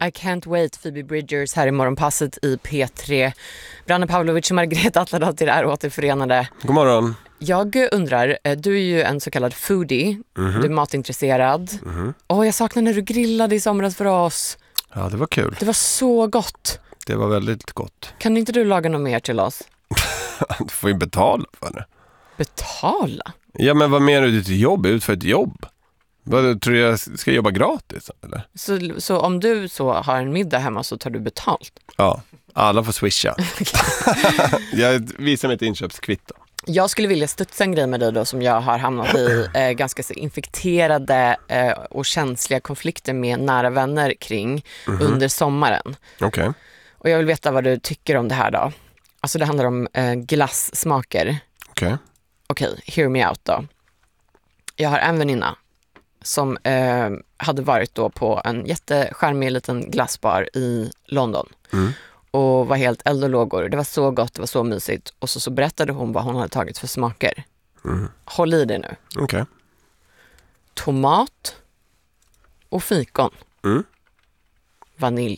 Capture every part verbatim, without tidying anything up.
I can't wait, Phoebe Bridgers här i morgonpasset i P tre. Branne Pavlovic och Margareta Atladottir är återförenade. God morgon. Jag undrar, du är ju en så kallad foodie. Mm-hmm. Du är matintresserad. Mm-hmm. Åh, jag saknar när du grillade i somras för oss. Ja, det var kul. Det var så gott. Det var väldigt gott. Kan inte du laga något mer till oss? Du får ju betala för det. Betala? Ja, men vad menar du? Ditt jobb? Ut för ett jobb? Vad, tror du jag ska jobba gratis? Eller? Så, så om du så har en middag hemma så tar du betalt? Ja, alla får swisha. Jag visar mig ett inköpskvitto. Jag skulle vilja studsa en grej med dig då som jag har hamnat i eh, ganska så infekterade eh, och känsliga konflikter med nära vänner kring mm-hmm. under sommaren. Okej. Okay. Och jag vill veta vad du tycker om det här då. Alltså det handlar om eh, glassmaker. Okej. Okay. Okej, okay, hear me out då. Jag har en väninna som eh, hade varit då på en jättecharmig liten glassbar i London. Mm. Och var helt eld och lågor. Det var så gott, det var så mysigt. Och så, så berättade hon vad hon hade tagit för smaker. Mm. Håll i det nu. Okej. Okay. Tomat och fikon. Mm. Vanilj.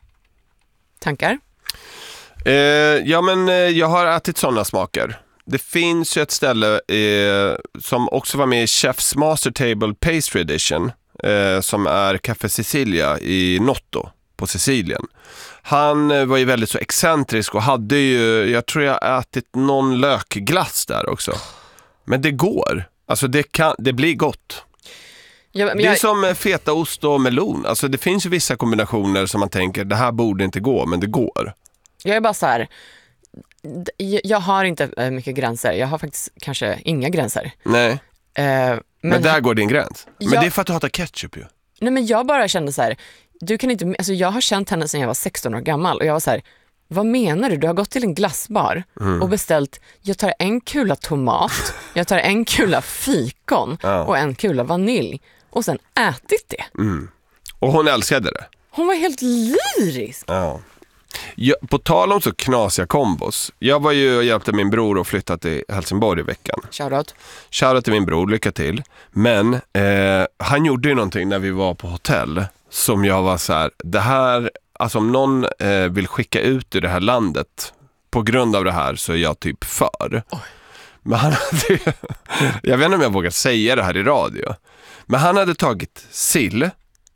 Tankar? Eh, ja, men eh, jag har ätit sådana smaker. Det finns ju ett ställe eh, som också var med i Chef's Master Table Pastry Edition eh, som är Café Sicilia i Noto på Sicilien. Han eh, var ju väldigt så excentrisk och hade ju, jag tror jag ätit någon lökglass där också. Men det går. Alltså det, kan, det blir gott. Ja, men det är jag... som fetaost och melon. Alltså det finns ju vissa kombinationer som man tänker, det här borde inte gå, men det går. Jag är bara så här... Jag har inte mycket gränser. Jag har faktiskt kanske inga gränser. Nej. Uh, men, men där går din gräns. Jag... Men det är för att du hatar ketchup ju. Nej, men jag bara kände så här, du kan inte, alltså jag har känt henne sedan jag var sexton år gammal och jag var så här, vad menar du? Du har gått till en glassbar mm. och beställt, jag tar en kula tomat, jag tar en kula fikon ja. och en kula vanilj och sen ätit det. Mm. Och hon älskade det. Hon var helt lyrisk. Ja. Jag, på tal om så knasiga kombos. Jag var ju och hjälpte min bror att flytta till Helsingborg i veckan. Shoutout. Shoutout till min bror, lycka till. Men eh, han gjorde ju någonting när vi var på hotell som jag var så här, det här, alltså om någon eh, vill skicka ut i det här landet på grund av det här så är jag typ för. Oj. Men han hade, jag vet inte om jag vågar säga det här i radio. Men han hade tagit sill,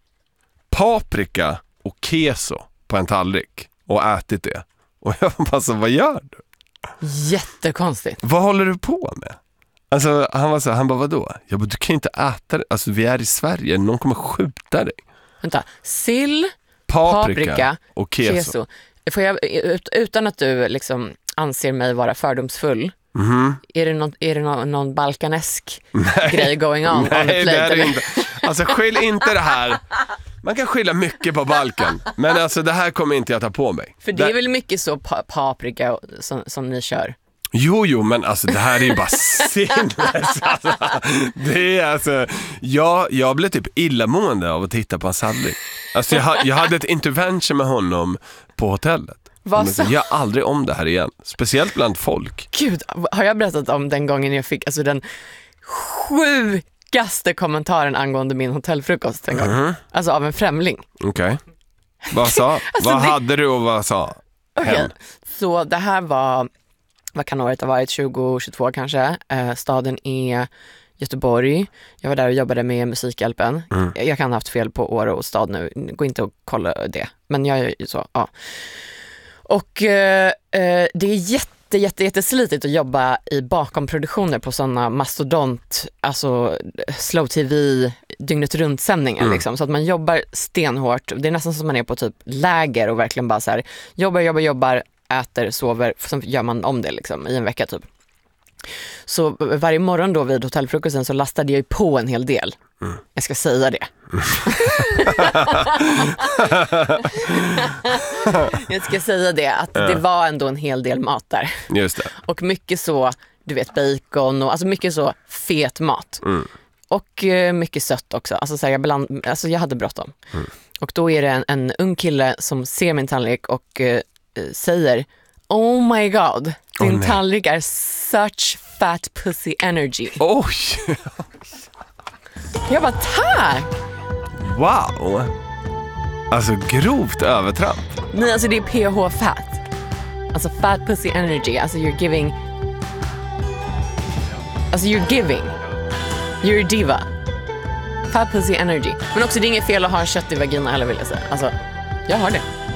paprika och keso på en tallrik och ätit det. Och jag bara så, vad gör du? Jättekonstigt. Vad håller du på med? Alltså han var så, han bara, vadå? Jag bara, du kan inte äta det. Alltså vi är i Sverige, någon kommer skjuta dig. Vänta, sill, paprika, paprika och keso. keso. Får jag, utan att du liksom anser mig vara fördomsfull, mm-hmm. är det, någon, är det någon, någon balkanesk nej. grej going on? Nej, on the plate, det är eller? inte. Alltså skyll inte det här. Man kan skylla mycket på Balkan. Men alltså det här kommer inte jag ta på mig. För det är väl mycket så pa- paprika som, som ni kör? Jo, jo, men alltså det här är ju bara sinnes. Alltså, det är alltså... Jag, jag blev typ illamående av att titta på en sallrik. Alltså jag, jag hade ett intervention med honom på hotellet. Vad så? Jag gör aldrig om det här igen. Speciellt bland folk. Gud, har jag berättat om den gången jag fick alltså den sjukaste kommentaren angående min hotellfrukost en gång? Mm-hmm. Alltså av en främling. Okej. Okay. Vad sa? alltså, vad det... hade du och vad sa? Okay. Så det här var... Vad kan året ha varit? tjugo tjugotvå kanske. Eh, staden är Göteborg. Jag var där och jobbade med Musikhjälpen. Mm. Jag, jag kan ha haft fel på år och stad nu. Gå inte och kolla det. Men jag är ju så, ja. Och eh, det är jätte, jätte, jätteslitigt att jobba i bakomproduktioner på sådana mastodont, alltså slow tv, dygnet runt sändningar mm. liksom. Så att man jobbar stenhårt. Det är nästan som man är på typ läger och verkligen bara så här, jobbar, jobbar, jobbar, äter, sover, sen gör man om det liksom i en vecka typ. Så varje morgon då vid hotellfrukosten så lastade jag ju på en hel del. Mm. Jag ska säga det. jag ska säga det att ja. det var ändå en hel del mat där. Just det. Och mycket så, du vet, bacon och alltså mycket så fet mat. Mm. Och uh, mycket sött också. Alltså, så här, jag, bland, alltså jag hade bråttom. Mm. Och då är det en, en ung kille som ser min tallrik och uh, säger, oh my god, din oh, tallrik är such fat pussy energy. Oj! Jag bara, tack! Wow! Alltså grovt övertramp. Nej, alltså det är P H fat. Alltså fat pussy energy. Alltså you're giving. Alltså you're giving. You're a diva. Fat pussy energy. Men också det är inget fel att ha kött i vagina heller, vill jag säga. Alltså, jag har det.